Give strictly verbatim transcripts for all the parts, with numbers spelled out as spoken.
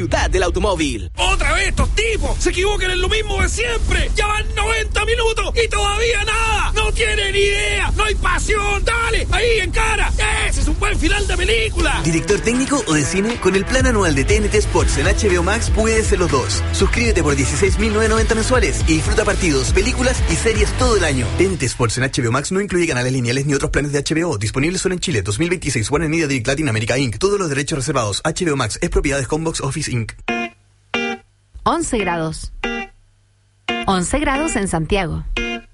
Ciudad del automóvil. ¡Otra vez estos tipos! ¡Se equivocan en lo mismo de siempre! ¡Ya van noventa minutos y todavía nada! ¡No tienen idea! ¡No hay pasión! ¡Dale! ¡Ahí en cara! ¡Ese es un buen final de película! ¿Director técnico o de cine? Con el plan anual de T N T Sports en H B O Max puedes ser los dos. Suscríbete por dieciséis mil novecientos noventa mensuales y disfruta partidos, películas y series todo el año. T N T Sports en H B O Max no incluye canales lineales ni otros planes de H B O. Disponible solo en Chile. dos mil veintiséis. Warner Media Direct Latin America incorporated. Todos los derechos reservados. H B O Max es propiedad de Homebox Office incorporated. once grados. once grados en Santiago.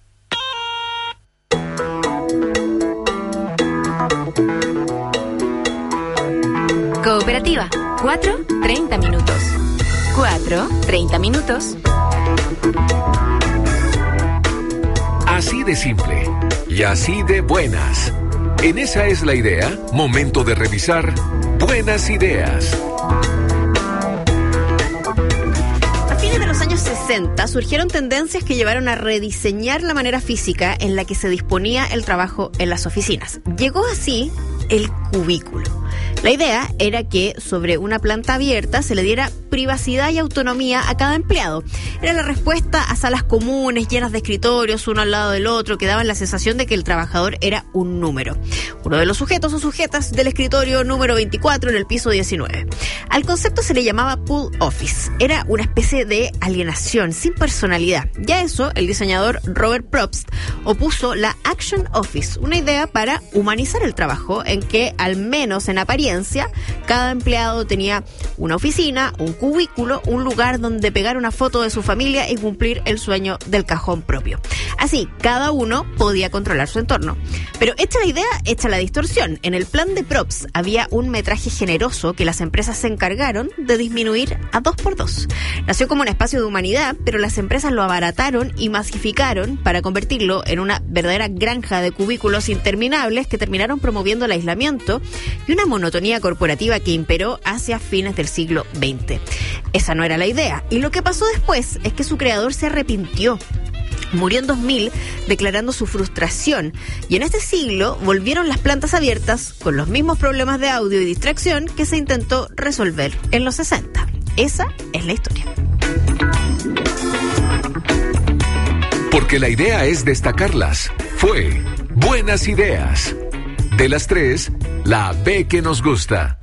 Cooperativa. cuatro, treinta minutos. cuatro, treinta minutos. Así de simple y así de buenas. En Esa es la idea, momento de revisar buenas ideas. A fines de los años sesenta surgieron tendencias que llevaron a rediseñar la manera física en la que se disponía el trabajo en las oficinas. Llegó así el cubículo. La idea era que sobre una planta abierta se le diera privacidad y autonomía a cada empleado. Era la respuesta a salas comunes llenas de escritorios, uno al lado del otro, que daban la sensación de que el trabajador era un número. Uno de los sujetos o sujetas del escritorio número veinticuatro en el piso diecinueve. Al concepto se le llamaba Pool Office. Era una especie de alienación, sin personalidad. Y a eso, el diseñador Robert Probst opuso la Action Office, una idea para humanizar el trabajo, en que, al menos en apariencia, cada empleado tenía una oficina, un cubículo, un lugar donde pegar una foto de su familia y cumplir el sueño del cajón propio. Así, cada uno podía controlar su entorno. Pero hecha la idea, hecha la distorsión. En el plan de Probst había un metraje generoso que las empresas se encargaron de disminuir a dos por dos. Nació como un espacio de humanidad, pero las empresas lo abarataron y masificaron para convertirlo en una verdadera granja de cubículos interminables que terminaron promoviendo el aislamiento y una monotonía corporativa que imperó hacia fines del siglo veinte. Esa no era la idea, y lo que pasó después es que su creador se arrepintió. Murió en dos mil, declarando su frustración, y en este siglo volvieron las plantas abiertas con los mismos problemas de audio y distracción que se intentó resolver en los sesenta. Esa es la historia. Porque la idea es destacarlas. Fue Buenas Ideas. De las tres, la B que nos gusta.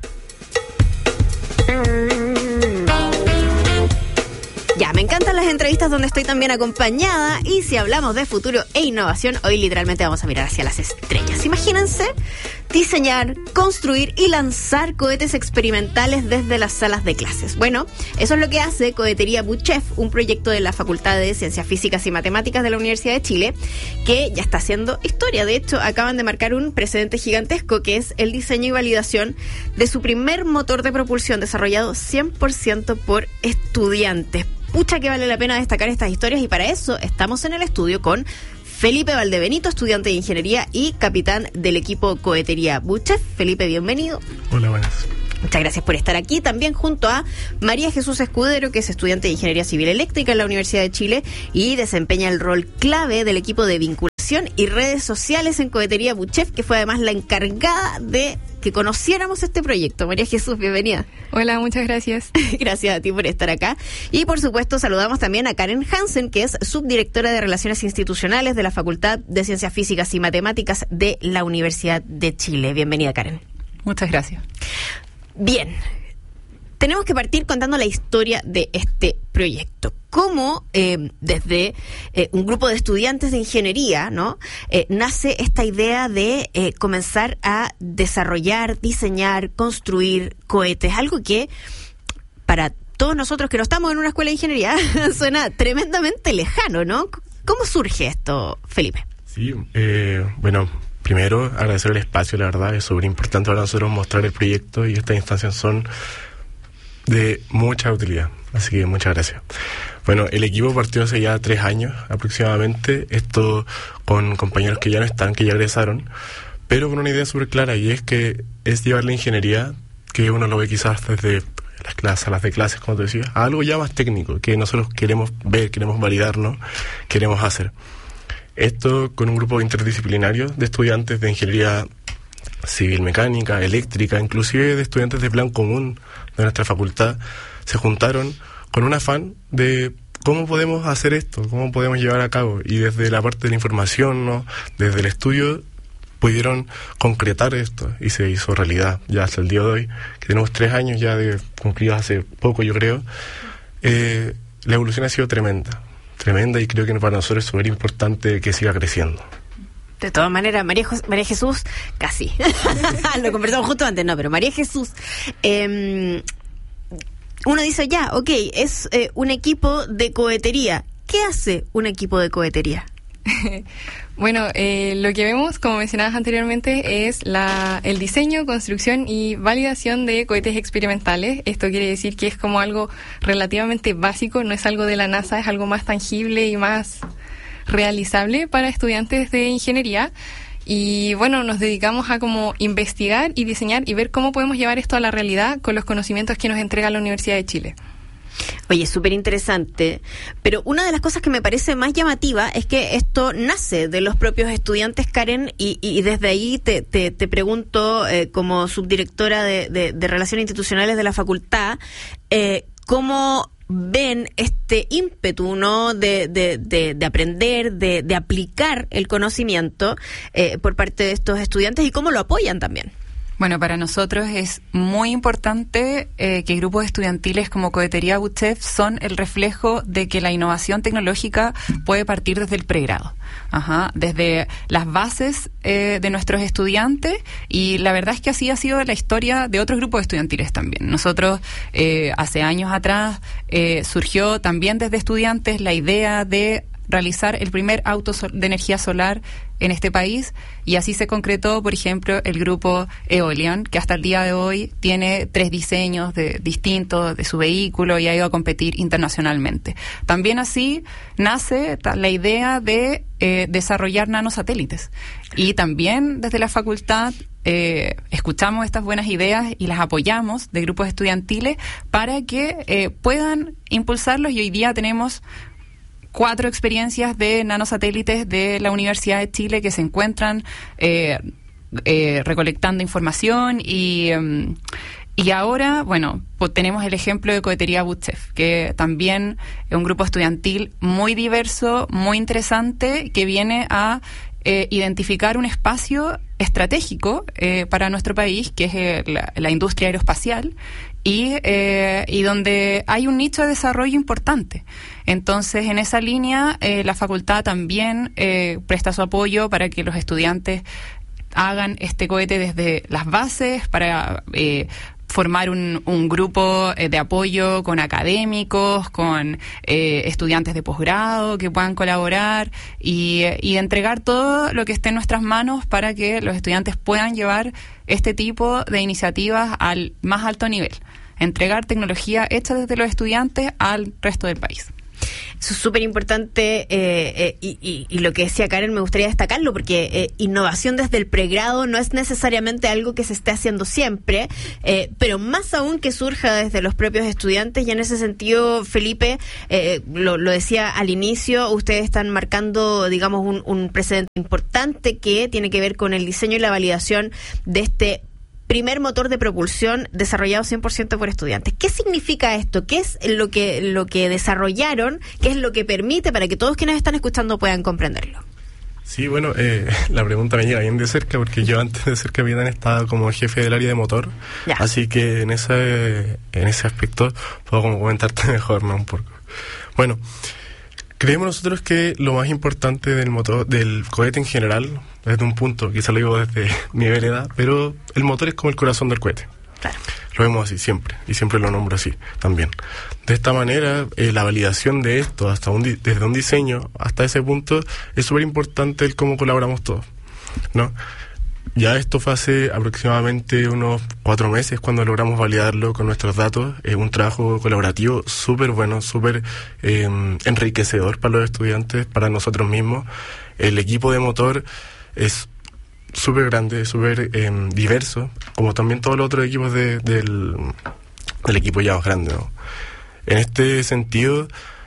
Ya, me encantan las entrevistas donde estoy también acompañada, y si hablamos de futuro e innovación, hoy literalmente vamos a mirar hacia las estrellas. Imagínense diseñar, construir y lanzar cohetes experimentales desde las salas de clases. Bueno, eso es lo que hace Cohetería Buchef, un proyecto de la Facultad de Ciencias Físicas y Matemáticas de la Universidad de Chile, que ya está haciendo historia. De hecho, acaban de marcar un precedente gigantesco, que es el diseño y validación de su primer motor de propulsión desarrollado cien por ciento por estudiantes. Pucha que vale la pena destacar estas historias, y para eso estamos en el estudio con Felipe Valdebenito, estudiante de Ingeniería y capitán del equipo Cohetería Buchef. Felipe, bienvenido. Hola, buenas. Muchas gracias por estar aquí. También junto a María Jesús Escudero, que es estudiante de Ingeniería Civil Eléctrica en la Universidad de Chile y desempeña el rol clave del equipo de vinculación y redes sociales en Cohetería Buchef, que fue además la encargada de que conociéramos este proyecto. María Jesús, bienvenida. Hola, muchas gracias. Gracias a ti por estar acá. Y por supuesto saludamos también a Karen Hansen, que es subdirectora de Relaciones Institucionales de la Facultad de Ciencias Físicas y Matemáticas de la Universidad de Chile. Bienvenida, Karen. Muchas gracias. Bien, tenemos que partir contando la historia de este proyecto. Cómo eh, desde eh, un grupo de estudiantes de ingeniería, ¿no? Eh, nace esta idea de eh, comenzar a desarrollar, diseñar, construir cohetes, algo que para todos nosotros que no estamos en una escuela de ingeniería suena tremendamente lejano, ¿no? ¿Cómo surge esto, Felipe? Sí, eh, bueno, primero agradecer el espacio, la verdad, es súper importante para nosotros mostrar el proyecto, y estas instancias son de mucha utilidad, así que muchas gracias. Bueno, el equipo partió hace ya tres años aproximadamente, esto con compañeros que ya no están, que ya egresaron, pero con una idea súper clara, y es que es llevar la ingeniería, que uno lo ve quizás desde las clases, las de clases, como te decía, a algo ya más técnico, que nosotros queremos ver, queremos validarnos, queremos hacer. Esto con un grupo interdisciplinario de estudiantes de ingeniería civil mecánica, eléctrica, inclusive de estudiantes de plan común de nuestra facultad, se juntaron con un afán de cómo podemos hacer esto, cómo podemos llevar a cabo, y desde la parte de la información, ¿no?, desde el estudio, pudieron concretar esto y se hizo realidad ya hasta el día de hoy, que tenemos tres años ya de cumplidos hace poco, yo creo. Eh, la evolución ha sido tremenda, tremenda, y creo que para nosotros es súper importante que siga creciendo. De todas maneras, María, Jos- María Jesús, casi. Lo conversamos justo antes, no, pero María Jesús, eh, uno dice ya, ok, es eh, un equipo de cohetería. ¿Qué hace un equipo de cohetería? Bueno, eh, lo que vemos, como mencionabas anteriormente, es la, el diseño, construcción y validación de cohetes experimentales. Esto quiere decir que es como algo relativamente básico, no es algo de la NASA, es algo más tangible y más realizable para estudiantes de ingeniería. Y bueno, nos dedicamos a como investigar y diseñar y ver cómo podemos llevar esto a la realidad con los conocimientos que nos entrega la Universidad de Chile. Oye, súper interesante, pero una de las cosas que me parece más llamativa es que esto nace de los propios estudiantes, Karen, y, y desde ahí te, te, te pregunto, eh, como subdirectora de, de, de Relaciones Institucionales de la facultad, eh, ¿cómo ven este ímpetu, ¿no?, de, de, de, de aprender, de, de aplicar el conocimiento eh, por parte de estos estudiantes, y cómo lo apoyan también? Bueno, para nosotros es muy importante eh, que grupos estudiantiles como Cohetería U C H E F son el reflejo de que la innovación tecnológica puede partir desde el pregrado, Ajá, desde las bases eh, de nuestros estudiantes, y la verdad es que así ha sido la historia de otros grupos estudiantiles también. Nosotros, eh, hace años atrás, eh, surgió también desde estudiantes la idea de realizar el primer auto de energía solar en este país, y así se concretó, por ejemplo, el grupo Eolian, que hasta el día de hoy tiene tres diseños de, distintos de su vehículo y ha ido a competir internacionalmente. También así nace ta, la idea de eh, desarrollar nanosatélites, y también desde la facultad eh, escuchamos estas buenas ideas y las apoyamos de grupos estudiantiles para que eh, puedan impulsarlos, y hoy día tenemos cuatro experiencias de nanosatélites de la Universidad de Chile que se encuentran eh, eh, recolectando información, y, um, y ahora, bueno, pues tenemos el ejemplo de Cohetería U C H E F, que también es un grupo estudiantil muy diverso, muy interesante, que viene a eh, identificar un espacio estratégico eh, para nuestro país, que es eh, la, la industria aeroespacial, y, eh, y donde hay un nicho de desarrollo importante. Entonces, en esa línea, eh, la facultad también eh, presta su apoyo para que los estudiantes hagan este cohete desde las bases, para eh, formar un, un grupo eh, de apoyo con académicos, con eh, estudiantes de posgrado que puedan colaborar, y, y entregar todo lo que esté en nuestras manos para que los estudiantes puedan llevar este tipo de iniciativas al más alto nivel. Entregar tecnología hecha desde los estudiantes al resto del país. Eso es súper importante, eh, eh, y, y, y lo que decía Karen me gustaría destacarlo, porque eh, innovación desde el pregrado no es necesariamente algo que se esté haciendo siempre, eh, pero más aún que surja desde los propios estudiantes, y en ese sentido, Felipe, eh, lo, lo decía al inicio, ustedes están marcando, digamos, un, un precedente importante que tiene que ver con el diseño y la validación de este primer motor de propulsión desarrollado cien por ciento por estudiantes. ¿Qué significa esto? ¿Qué es lo que lo que desarrollaron? ¿Qué es lo que permite para que todos quienes están escuchando puedan comprenderlo? Sí, bueno, eh, la pregunta me llega bien de cerca, porque yo antes de ser capitán estaba como jefe del área de motor, ya. Así que en ese en ese aspecto puedo como comentarte mejor, ¿no? Un poco. Bueno, creemos nosotros que lo más importante del motor, del cohete en general, desde un punto, quizá lo digo desde mi vereda, pero el motor es como el corazón del cohete. Claro. Lo vemos así siempre, y siempre lo nombro así también. De esta manera, eh, la validación de esto, hasta un di- desde un diseño hasta ese punto, es súper importante el cómo colaboramos todos, ¿no? Ya esto fue hace aproximadamente unos cuatro meses cuando logramos validarlo con nuestros datos. Es un trabajo colaborativo súper bueno, súper eh, enriquecedor para los estudiantes, para nosotros mismos. El equipo de motor es súper grande, súper eh, diverso, como también todos los otros equipos de, del, del equipo ya más grande, ¿no? En este sentido,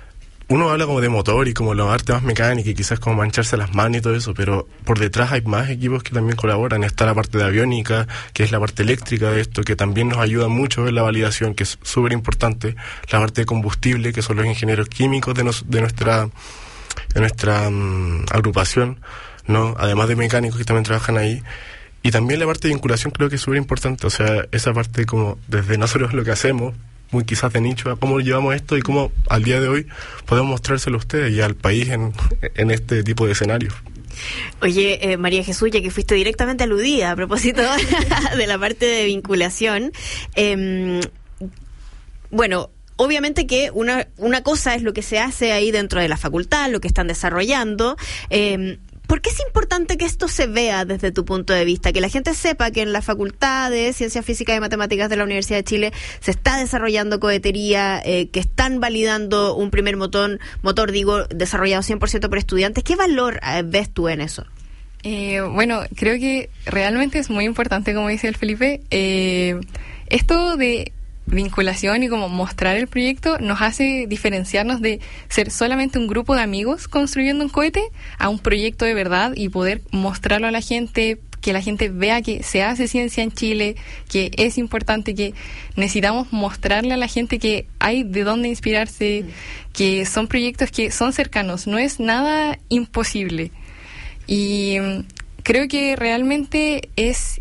uno habla como de motor y como la parte más mecánica y quizás como mancharse las manos y todo eso, pero por detrás hay más equipos que también colaboran. Está la parte de aviónica, que es la parte eléctrica de esto, que también nos ayuda mucho en la validación, que es súper importante. La parte de combustible, que son los ingenieros químicos de, nos, de nuestra, de nuestra um, agrupación, ¿no? Además de mecánicos que también trabajan ahí. Y también la parte de vinculación creo que es súper importante, o sea, esa parte como desde nosotros lo que hacemos, muy quizás de nicho, a cómo llevamos esto y cómo al día de hoy podemos mostrárselo a ustedes y al país en, en este tipo de escenarios. Oye, eh, María Jesús, ya que fuiste directamente aludida a propósito de la parte de vinculación, eh, bueno, obviamente que una, una cosa es lo que se hace ahí dentro de la facultad, lo que están desarrollando. Eh, ¿Por qué es importante que esto se vea desde tu punto de vista? Que la gente sepa que en la Facultad de Ciencias Físicas y Matemáticas de la Universidad de Chile se está desarrollando cohetería, eh, que están validando un primer motor, motor digo, desarrollado cien por ciento por estudiantes. ¿Qué valor eh, ves tú en eso? Eh, bueno, creo que realmente es muy importante, como dice el Felipe, eh, esto de vinculación y como mostrar el proyecto nos hace diferenciarnos de ser solamente un grupo de amigos construyendo un cohete a un proyecto de verdad y poder mostrarlo a la gente, que la gente vea que se hace ciencia en Chile, que es importante, que necesitamos mostrarle a la gente que hay de dónde inspirarse, que son proyectos que son cercanos, no es nada imposible. Y creo que realmente es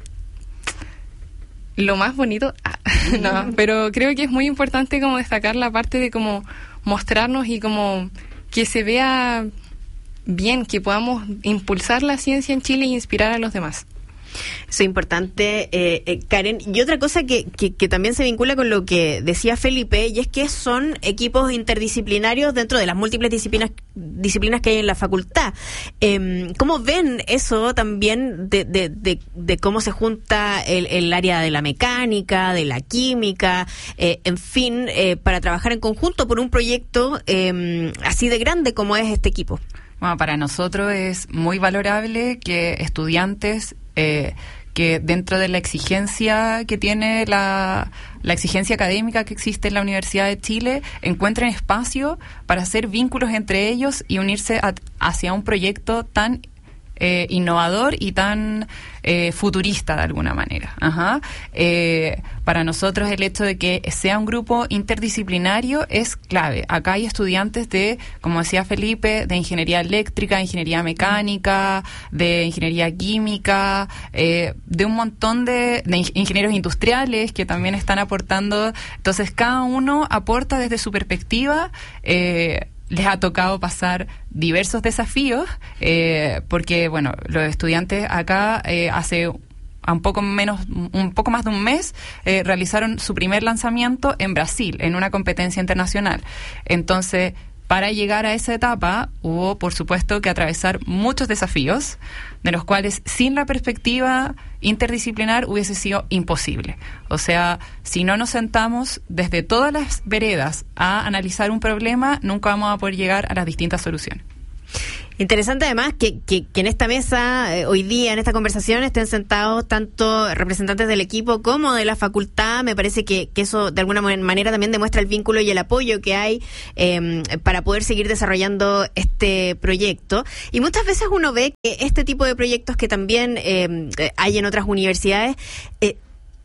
lo más bonito, ah, no, pero creo que es muy importante como destacar la parte de como mostrarnos y como que se vea bien, que podamos impulsar la ciencia en Chile e inspirar a los demás. Eso es importante, eh, eh, Karen. Y otra cosa que, que, que también se vincula con lo que decía Felipe, y es que son equipos interdisciplinarios dentro de las múltiples disciplinas disciplinas que hay en la facultad. Eh, ¿Cómo ven eso también de, de, de, de cómo se junta el, el área de la mecánica, de la química, eh, en fin, eh, para trabajar en conjunto por un proyecto eh, así de grande como es este equipo? Bueno, para nosotros es muy valorable que estudiantes eh, que dentro de la exigencia que tiene la, la exigencia académica que existe en la Universidad de Chile, encuentren espacio para hacer vínculos entre ellos y unirse a, hacia un proyecto tan eh, innovador y tan eh, futurista de alguna manera. Ajá. Eh, para nosotros el hecho de que sea un grupo interdisciplinario es clave. Acá hay estudiantes de, como decía Felipe, de ingeniería eléctrica, ingeniería mecánica, de ingeniería química, eh, de un montón de, de ingenieros industriales que también están aportando. Entonces cada uno aporta desde su perspectiva. eh, Les ha tocado pasar diversos desafíos, eh, porque, bueno, los estudiantes acá eh, hace un poco menos, un poco más de un mes, eh, realizaron su primer lanzamiento en Brasil, en una competencia internacional. Entonces, para llegar a esa etapa, hubo, por supuesto, que atravesar muchos desafíos, de los cuales, sin la perspectiva interdisciplinar, hubiese sido imposible. O sea, si no nos sentamos desde todas las veredas a analizar un problema, nunca vamos a poder llegar a las distintas soluciones. Interesante además que, que, que en esta mesa, eh, hoy día, en esta conversación, estén sentados tanto representantes del equipo como de la facultad. Me parece que, que eso de alguna manera también demuestra el vínculo y el apoyo que hay eh, para poder seguir desarrollando este proyecto. Y muchas veces uno ve que este tipo de proyectos que también eh, hay en otras universidades, eh,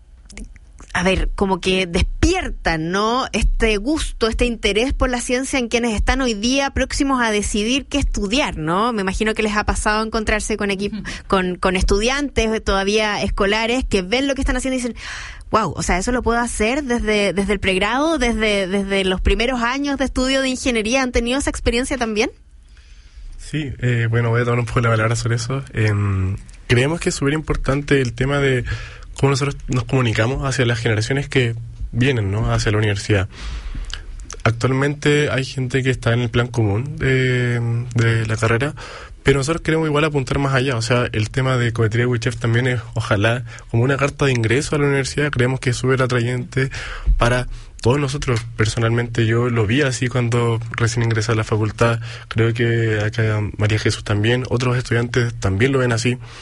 a ver, como que despiertan, ¿no? Este gusto, este interés por la ciencia en quienes están hoy día próximos a decidir qué estudiar, ¿no? Me imagino que les ha pasado encontrarse con equip- con, con estudiantes todavía escolares que ven lo que están haciendo y dicen, wow, o sea, eso lo puedo hacer desde, desde el pregrado, desde, desde los primeros años de estudio de ingeniería. ¿Han tenido esa experiencia también? Sí, eh, bueno, voy a tomar un poco la palabra sobre eso. Eh, creemos que es súper importante el tema de cómo nosotros nos comunicamos hacia las generaciones que vienen, ¿no?, hacia la universidad. Actualmente hay gente que está en el plan común de, de la carrera, pero nosotros queremos igual apuntar más allá. O sea, el tema de cohetería WICHEF también es, ojalá, como una carta de ingreso a la universidad. Creemos que es súper atrayente para todos nosotros. Personalmente yo lo vi así cuando recién ingresé a la facultad. Creo que acá María Jesús también, otros estudiantes también lo ven así.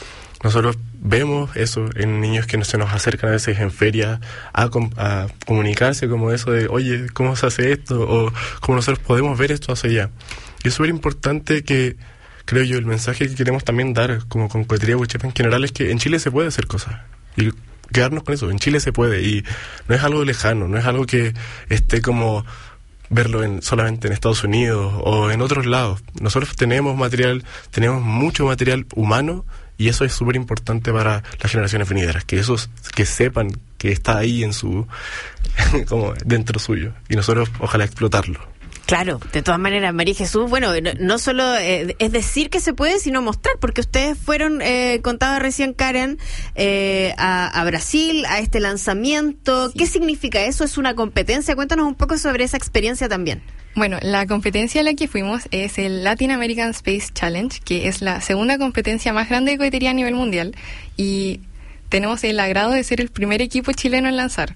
nosotros vemos eso en niños que no se nos acercan a veces en ferias a, com- a comunicarse como eso de, oye, ¿cómo se hace esto? O cómo nosotros podemos ver esto hacia allá. Y es súper importante que, creo yo, el mensaje que queremos también dar como con Cohetería UChef en general es que en Chile se puede hacer cosas. Y quedarnos con eso, en Chile se puede. Y no es algo lejano, no es algo que esté como verlo en, solamente en Estados Unidos o en otros lados. Nosotros tenemos material, tenemos mucho material humano, y eso es súper importante para las generaciones venideras, que esos que sepan que está ahí en su como dentro suyo, y nosotros ojalá explotarlo. Claro, de todas maneras, María Jesús, bueno, no, no solo eh, es decir que se puede, sino mostrar, porque ustedes fueron, eh, contaba recién Karen, eh, a, a Brasil, a este lanzamiento. Sí. ¿Qué significa eso? ¿Es una competencia? Cuéntanos un poco sobre esa experiencia también. Bueno, la competencia a la que fuimos es el Latin American Space Challenge, que es la segunda competencia más grande de cohetería a nivel mundial, y tenemos el agrado de ser el primer equipo chileno en lanzar.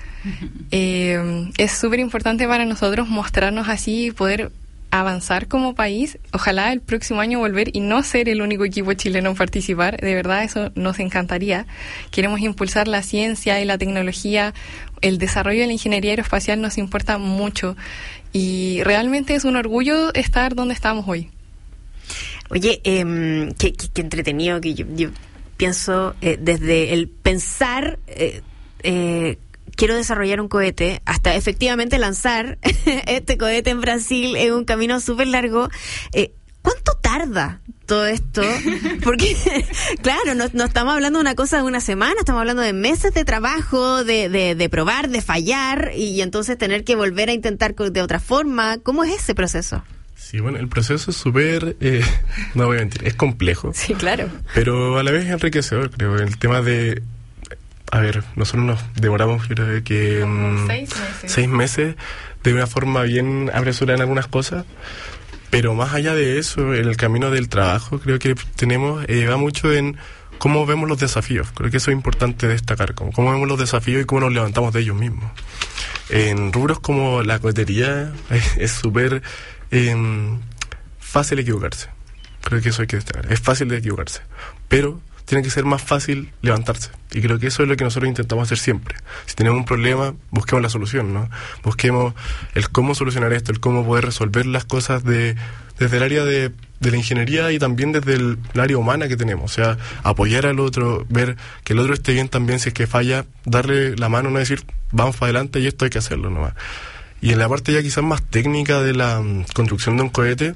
Eh, es súper importante para nosotros mostrarnos así y poder avanzar como país. Ojalá el próximo año volver y no ser el único equipo chileno en participar. De verdad, eso nos encantaría. Queremos impulsar la ciencia y la tecnología. El desarrollo de la ingeniería aeroespacial nos importa mucho, y realmente es un orgullo estar donde estamos hoy. Oye, eh, qué, qué, qué entretenido que yo, yo pienso eh, desde el pensar eh, eh, quiero desarrollar un cohete, hasta efectivamente lanzar este cohete en Brasil, es un camino súper largo. Eh, ¿Cuánto tarda todo esto? Porque, claro, no, no estamos hablando de una cosa de una semana, estamos hablando de meses de trabajo, de, de, de probar, de fallar, y entonces tener que volver a intentar de otra forma. ¿Cómo es ese proceso? Sí, bueno, el proceso es súper, eh, no voy a mentir, es complejo. Sí, claro. Pero a la vez enriquecedor, creo. El tema de... A ver, nosotros nos demoramos, yo creo que... Como um, seis meses. Seis meses, de una forma bien apresurada en algunas cosas. Pero más allá de eso, en el camino del trabajo, creo que tenemos, eh, va mucho en cómo vemos los desafíos. Creo que eso es importante destacar, como cómo vemos los desafíos y cómo nos levantamos de ellos mismos. En rubros como la cohetería, es súper eh, fácil equivocarse. Creo que eso hay que destacar. Es fácil de equivocarse, pero tiene que ser más fácil levantarse. Y creo que eso es lo que nosotros intentamos hacer siempre. Si tenemos un problema, busquemos la solución, ¿no? Busquemos el cómo solucionar esto, el cómo poder resolver las cosas de, desde el área de, de la ingeniería y también desde el, el área humana que tenemos. O sea, apoyar al otro, ver que el otro esté bien también, si es que falla, darle la mano, no decir, vamos para adelante y esto hay que hacerlo nomás. Y en la parte ya quizás más técnica de la um, construcción de un cohete,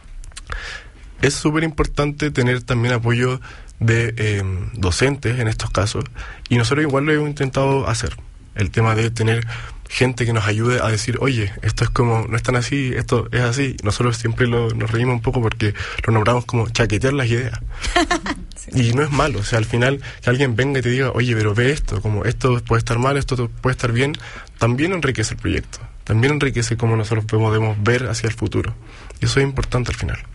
es súper importante tener también apoyo de eh, docentes en estos casos, y nosotros igual lo hemos intentado hacer, el tema de tener gente que nos ayude a decir, oye, esto es como, no es tan así, esto es así. Nosotros siempre lo, nos reímos un poco porque lo nombramos como chaquetear las ideas. Sí. Y no es malo, o sea, al final que alguien venga y te diga, oye, pero ve esto, como esto puede estar mal, esto puede estar bien, también enriquece el proyecto, también enriquece cómo nosotros podemos ver hacia el futuro, y eso es importante al final.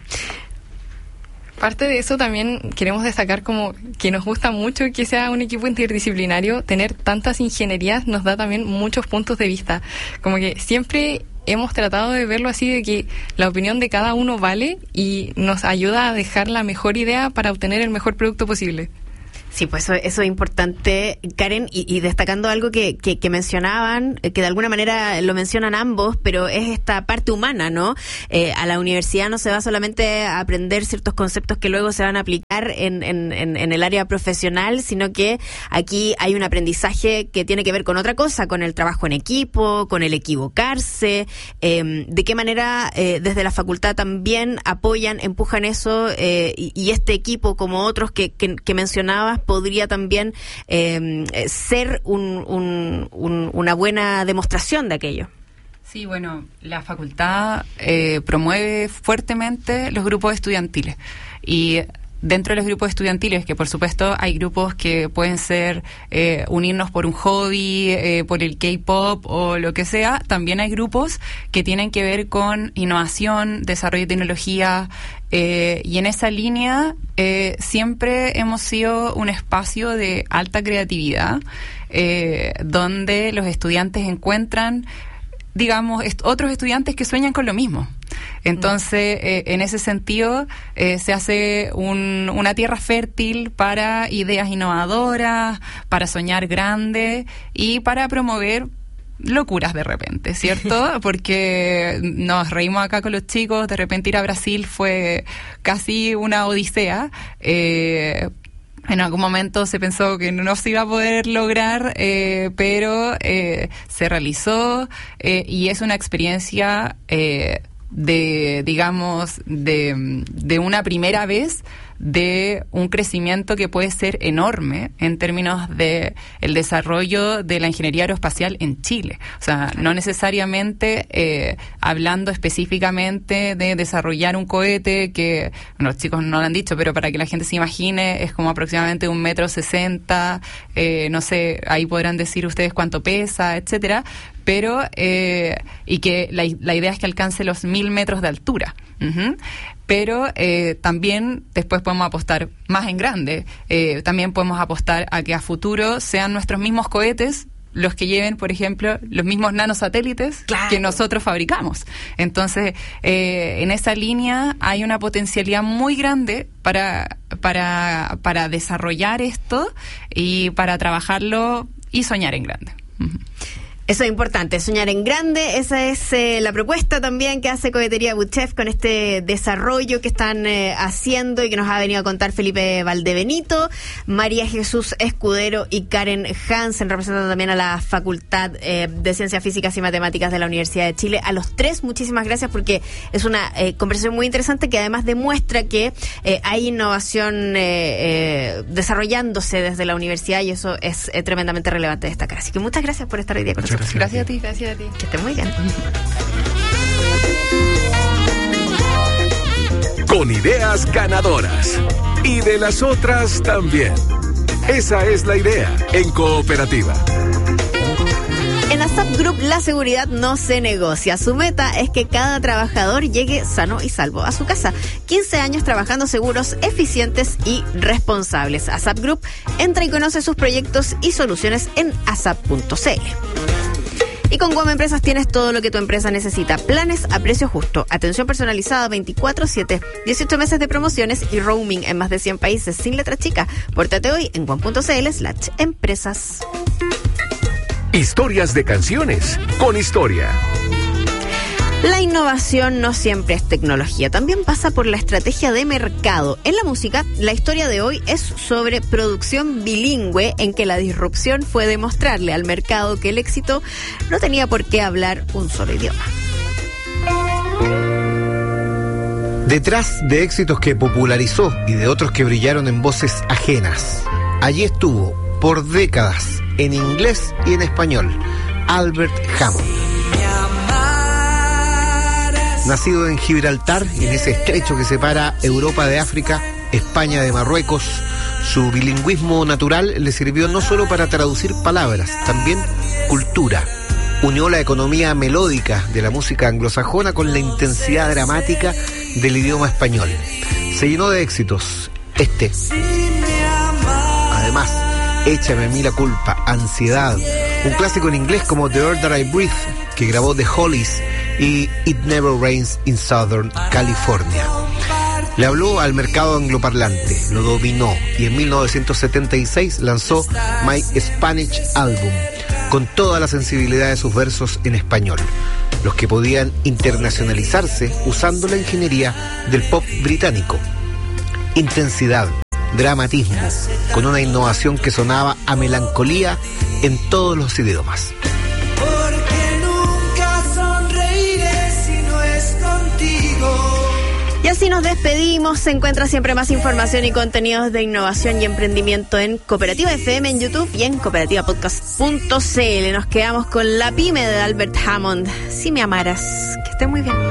Parte de eso también queremos destacar como que nos gusta mucho que sea un equipo interdisciplinario. Tener tantas ingenierías nos da también muchos puntos de vista. Como que siempre hemos tratado de verlo así, de que la opinión de cada uno vale y nos ayuda a dejar la mejor idea para obtener el mejor producto posible. Sí, pues eso, eso es importante, Karen, y, y destacando algo que, que, que mencionaban, que de alguna manera lo mencionan ambos, pero es esta parte humana, ¿no? Eh, a la universidad no se va solamente a aprender ciertos conceptos que luego se van a aplicar en, en, en, en el área profesional, sino que aquí hay un aprendizaje que tiene que ver con otra cosa, con el trabajo en equipo, con el equivocarse, eh, de qué manera eh, desde la facultad también apoyan, empujan eso, eh, y, y este equipo, como otros que, que, que mencionabas, podría también eh, ser un, un, un, una buena demostración de aquello. Sí, bueno, la facultad eh, promueve fuertemente los grupos estudiantiles, y dentro de los grupos estudiantiles, que por supuesto hay grupos que pueden ser eh, unirnos por un hobby, eh, por el K-pop o lo que sea, también hay grupos que tienen que ver con innovación, desarrollo de tecnología, eh, y en esa línea eh, siempre hemos sido un espacio de alta creatividad, eh, donde los estudiantes encuentran, digamos, est- otros estudiantes que sueñan con lo mismo. Entonces, eh, en ese sentido, eh, se hace un, una tierra fértil para ideas innovadoras, para soñar grande y para promover locuras de repente, ¿cierto? Porque nos reímos acá con los chicos, de repente ir a Brasil fue casi una odisea. Eh, En algún momento se pensó que no se iba a poder lograr, eh, pero eh, se realizó eh, y es una experiencia eh, de, digamos, de, de una primera vez de un crecimiento que puede ser enorme en términos de el desarrollo de la ingeniería aeroespacial en Chile. O sea, no necesariamente eh, hablando específicamente de desarrollar un cohete que, bueno, los chicos no lo han dicho, pero para que la gente se imagine, es como aproximadamente un metro sesenta, eh, no sé, ahí podrán decir ustedes cuánto pesa, etcétera, pero, eh, y que la, la idea es que alcance los mil metros de altura. Uh-huh. Pero eh, también después podemos apostar más en grande. Eh, también podemos apostar a que a futuro sean nuestros mismos cohetes los que lleven, por ejemplo, los mismos nanosatélites claro. que nosotros fabricamos. Entonces, eh, en esa línea hay una potencialidad muy grande para, para, para desarrollar esto y para trabajarlo y soñar en grande. Uh-huh. Eso es importante, soñar en grande. Esa es eh, la propuesta también que hace Cohetería Buchef con este desarrollo que están eh, haciendo y que nos ha venido a contar Felipe Valdebenito, María Jesús Escudero y Karen Hansen, representando también a la Facultad eh, de Ciencias Físicas y Matemáticas de la Universidad de Chile. A los tres, muchísimas gracias porque es una eh, conversación muy interesante que además demuestra que eh, hay innovación eh, eh, desarrollándose desde la universidad y eso es eh, tremendamente relevante destacar. Así que muchas gracias por estar hoy día con nosotros. Gracias, gracias a ti, gracias a ti. Que esté muy bien. Con ideas ganadoras. Y de las otras también. Esa es la idea en Cooperativa. En ASAP Group la seguridad no se negocia. Su meta es que cada trabajador llegue sano y salvo a su casa. quince años trabajando seguros, eficientes y responsables. ASAP Group entra y conoce sus proyectos y soluciones en asap punto c l. Y con Guam Empresas tienes todo lo que tu empresa necesita. Planes a precio justo, atención personalizada veinticuatro siete, dieciocho meses de promociones y roaming en más de cien países sin letra chica. Pórtate hoy en guam punto c l slash empresas. Historias de canciones con historia. La innovación no siempre es tecnología, también pasa por la estrategia de mercado. En la música, la historia de hoy es sobre producción bilingüe, en que la disrupción fue demostrarle al mercado que el éxito no tenía por qué hablar un solo idioma. Detrás de éxitos que popularizó y de otros que brillaron en voces ajenas, allí estuvo, por décadas, en inglés y en español, Albert Hammond. Nacido en Gibraltar, en ese estrecho que separa Europa de África, España de Marruecos, su bilingüismo natural le sirvió no solo para traducir palabras, también cultura. Unió la economía melódica de la música anglosajona con la intensidad dramática del idioma español. Se llenó de éxitos. Este. Además, Échame a mí la culpa, Ansiedad, un clásico en inglés como The Air That I Breathe, que grabó The Hollies, y It Never Rains in Southern California. Le habló al mercado angloparlante, lo dominó y en mil novecientos setenta y seis lanzó My Spanish Album, con toda la sensibilidad de sus versos en español, los que podían internacionalizarse usando la ingeniería del pop británico. Intensidad, dramatismo, con una innovación que sonaba a melancolía en todos los idiomas. Y así nos despedimos. Se encuentra siempre más información y contenidos de innovación y emprendimiento en Cooperativa F M en YouTube y en cooperativa podcast punto c l. Nos quedamos con La Pyme de Albert Hammond. Si me amaras. Que esté muy bien.